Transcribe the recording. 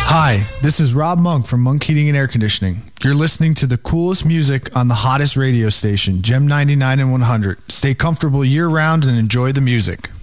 Hi, this is Rob Monk from Monk Heating and Air Conditioning. You're listening to the coolest music on the hottest radio station, Gem 99 and 100. Stay comfortable year-round and enjoy the music.